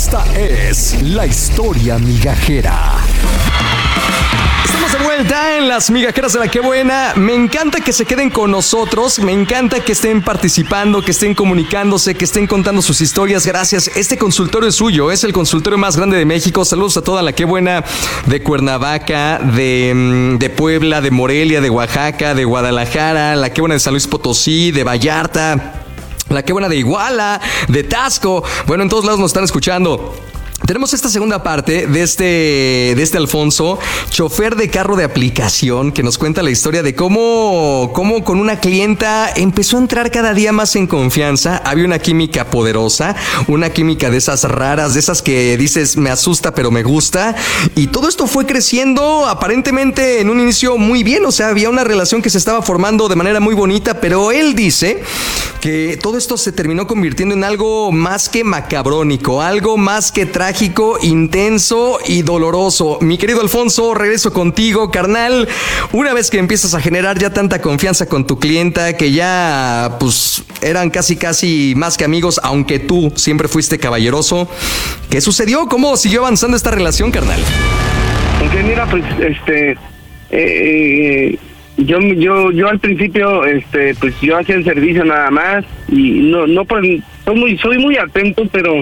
Esta es la historia migajera. Estamos de vuelta en las migajeras de la Qué Buena. Me encanta que se queden con nosotros, me encanta que estén participando, que estén comunicándose, que estén contando sus historias. Gracias. Este consultorio es suyo, es el consultorio más grande de México. Saludos a toda la Qué Buena de Cuernavaca, de Puebla, de Morelia, de Oaxaca, de Guadalajara, la Qué Buena de San Luis Potosí, de Vallarta, la Qué Buena de Iguala, de Taxco. Bueno, en todos lados nos están escuchando. Tenemos esta segunda parte de este Alfonso, chofer de carro de aplicación, que nos cuenta la historia de cómo con una clienta empezó a entrar cada día más en confianza. Había una química poderosa, una química de esas raras, de esas que dices, me asusta pero me gusta. Y todo esto fue creciendo aparentemente en un inicio muy bien. O sea, había una relación que se estaba formando de manera muy bonita, pero él dice que todo esto se terminó convirtiendo en algo más que macabrónico, algo más que trágico, intenso y doloroso. Mi querido Alfonso, regreso contigo, carnal. Una vez que empiezas a generar ya tanta confianza con tu clienta, que ya pues eran casi más que amigos, aunque tú siempre fuiste caballeroso, ¿qué sucedió? ¿Cómo siguió avanzando esta relación, carnal? Porque mira, pues yo al principio pues yo hacía el servicio nada más y no pues soy muy atento, pero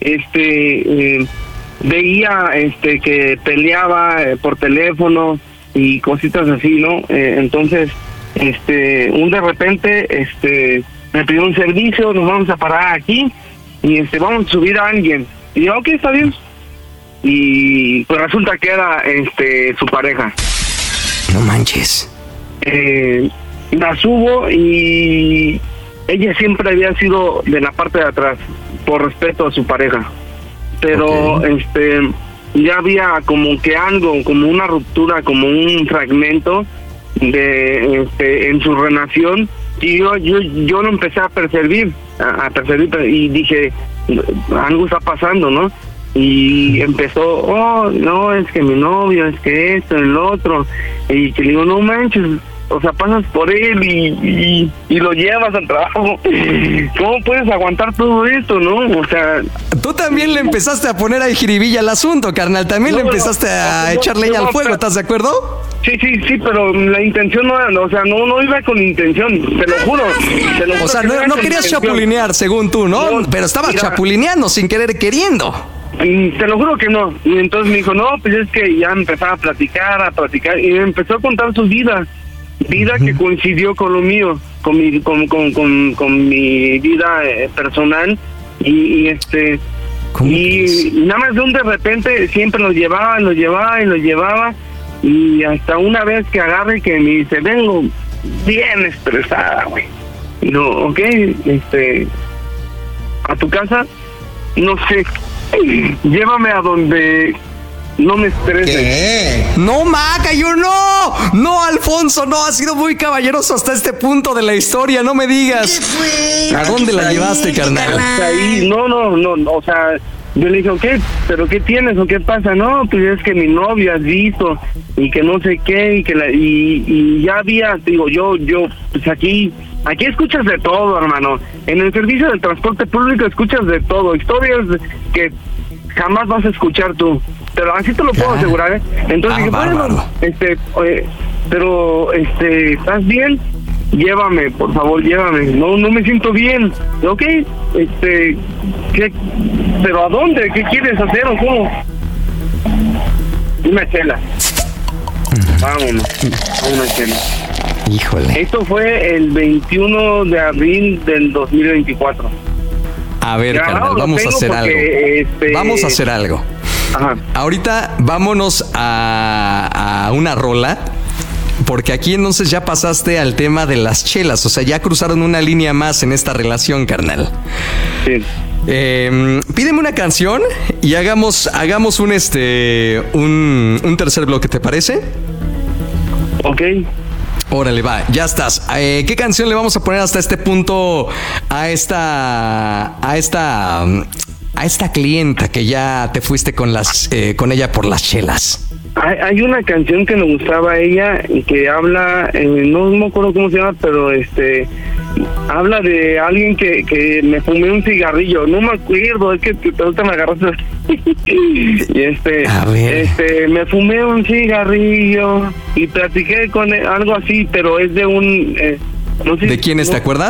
veía que peleaba por teléfono y cositas así, ¿no? Entonces de repente me pidió un servicio, nos vamos a parar aquí y vamos a subir a alguien. Y yo, ok, está bien. Y pues resulta que era su pareja. No manches. La subo y ella siempre había sido de la parte de atrás por respeto a su pareja, pero okay, ya había como que algo, como una ruptura, como un fragmento de en su relación, y yo lo empecé a percibir y dije, algo está pasando, ¿no? Y empezó, no, es que mi novio, es que esto, el otro, y que le digo, no manches, o sea, pasas por él y lo llevas al trabajo. ¿Cómo puedes aguantar todo esto, no? O sea... Tú también le empezaste a poner ahí jiribilla al asunto, carnal. También le empezaste a echar leña al fuego, ¿estás de acuerdo? Sí, pero la intención no iba con intención, te lo juro. O sea, no querías chapulinear, según tú, ¿no? Pero estabas chapulineando sin querer queriendo. Te lo juro que no. Y entonces me dijo, no, pues es que ya empezaba a platicar, y me empezó a contar su vida que coincidió con lo mío, con mi vida personal, y nada más de repente siempre lo llevaba, y hasta una vez que agarre que me dice, vengo bien estresada, güey. No, ok, a tu casa, no sé, llévame a donde no me estrese. ¿Qué? No, Maca, yo no, Alfonso, no, has sido muy caballeroso hasta este punto de la historia, no me digas. ¿Qué fue? ¿A dónde la llevaste, carnal? Ahí, no, o sea, yo le dije, ¿qué? ¿Pero qué tienes o qué pasa? No, pues es que mi novia has visto y que no sé qué, y ya había, digo, yo, pues aquí escuchas de todo, hermano. En el servicio del transporte público escuchas de todo, historias que jamás vas a escuchar tú. Pero así te lo puedo asegurar, ¿eh? Entonces dije, bueno, pero ¿estás bien? Llévame, por favor, llévame. No me siento bien. Ok, ¿qué? ¿Pero a dónde? ¿Qué quieres hacer o cómo? Una chela. Vámonos, a una chela. Híjole. Esto fue el 21 de abril del 2024. A ver, carnal, vamos a hacer algo. Vamos a hacer algo. Ajá. Ahorita vámonos a una rola, porque aquí entonces ya pasaste al tema de las chelas, o sea, ya cruzaron una línea más en esta relación, carnal. Sí. Pídeme una canción y hagamos un tercer bloque, ¿te parece? Ok. Órale, va, ya estás. ¿Qué canción le vamos a poner hasta este punto a esta clienta que ya te fuiste con ella por las chelas? Hay una canción que me gustaba a ella y que habla, no me acuerdo cómo se llama, pero habla de alguien que me fumé un cigarrillo. No me acuerdo, es que ahorita me agarraste. Y A ver. me fumé un cigarrillo y platiqué con él, algo así, pero es de un... no sé, ¿De quién es, te acuerdas?